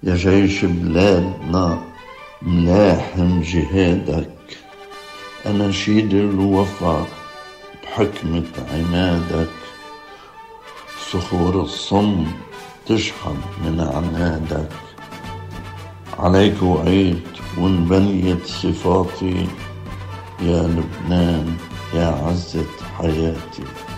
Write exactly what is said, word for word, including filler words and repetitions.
يا جيش بلادنا ملاحم جهادك، أناشيد الوفا بحكمة عنادك، صخور الصم تشحن من عنادك. عليك وعيت وانبنيت صفاتي، يا لبنان يا عزة حياتي.